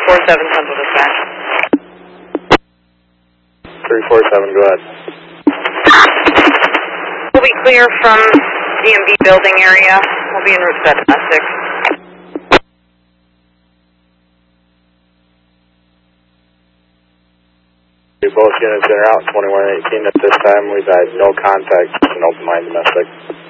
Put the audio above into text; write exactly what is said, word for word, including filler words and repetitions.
four seven Central Dispatch. three four seven, go ahead. We'll be clear from D M V building area. We'll be en route to that domestic. Both units that are out twenty-one eighteen at this time. We've had no contact, an open line domestic.